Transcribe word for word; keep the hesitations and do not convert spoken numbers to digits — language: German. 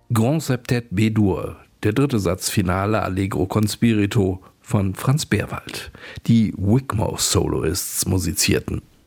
Grand Septet B-Dur, der dritte Satz Finale Allegro con Spirito von Franz Behrwald. Die Wigmore Soloists musizierten.